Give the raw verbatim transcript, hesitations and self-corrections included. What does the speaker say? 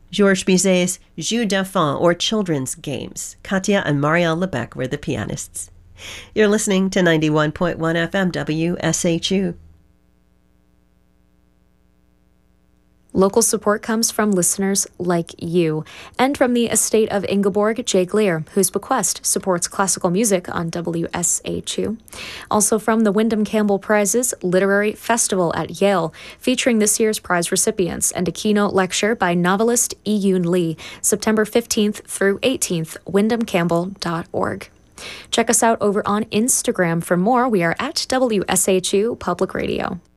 Georges Bizet's Jeux d'enfants, or Children's Games. Katya and Marielle Lebec were the pianists. You're listening to ninety-one point one F M W S H U. Local support comes from listeners like you, and from the estate of Ingeborg J. Gleer, whose bequest supports classical music on W S H U. Also from the Wyndham Campbell Prizes Literary Festival at Yale, featuring this year's prize recipients and a keynote lecture by novelist Iyun Lee, September fifteenth through eighteenth, wyndham campbell dot org. Check us out over on Instagram for more. We are at W S H U Public Radio.